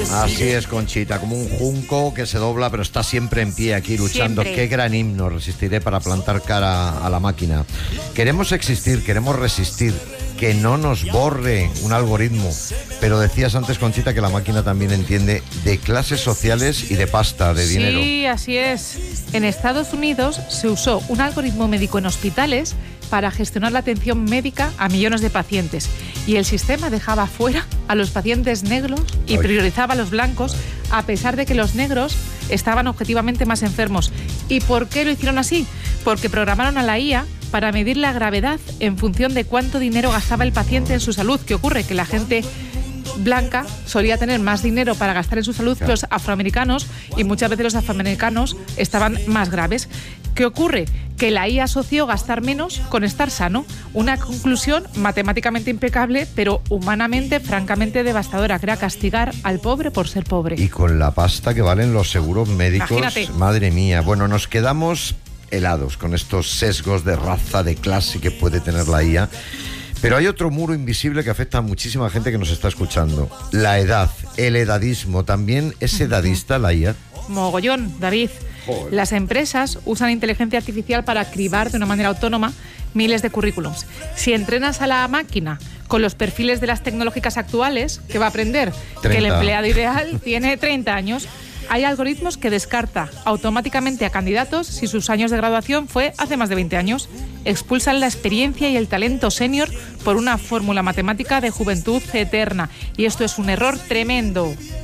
Así es, Conchita, como un junco que se dobla pero está siempre en pie aquí luchando. Siempre. Qué gran himno, resistiré para plantar cara a la máquina. Queremos existir, queremos resistir, que no nos borre un algoritmo. Pero decías antes, Conchita, que la máquina también entiende de clases sociales y de pasta, de dinero. Sí, así es. En Estados Unidos se usó un algoritmo médico en hospitales para gestionar la atención médica a millones de pacientes. Y el sistema dejaba fuera a los pacientes negros y priorizaba a los blancos, a pesar de que los negros estaban objetivamente más enfermos. ¿Y por qué lo hicieron así? Porque programaron a la IA para medir la gravedad en función de cuánto dinero gastaba el paciente en su salud. ¿Qué ocurre? Que la gente blanca solía tener más dinero para gastar en su salud que los afroamericanos, y muchas veces los afroamericanos estaban más graves. ¿Qué ocurre? Que la IA asoció gastar menos con estar sano. Una conclusión matemáticamente impecable, pero humanamente francamente devastadora, que era castigar al pobre por ser pobre. Y con la pasta que valen los seguros médicos, Imagínate. madre mía. Bueno, nos quedamos helados con estos sesgos de raza, de clase que puede tener la IA. Pero hay otro muro invisible que afecta a muchísima gente que nos está escuchando. La edad, el edadismo. ¿También es edadista la IA? Mogollón, David. Joder. Las empresas usan inteligencia artificial para cribar de una manera autónoma miles de currículums. Si entrenas a la máquina con los perfiles de las tecnológicas actuales, ¿qué va a aprender? 30. Que el empleado ideal tiene 30 años. Hay algoritmos que descarta automáticamente a candidatos si sus años de graduación fue hace más de 20 años. Expulsan la experiencia y el talento senior por una fórmula matemática de juventud eterna. Y esto es un error tremendo.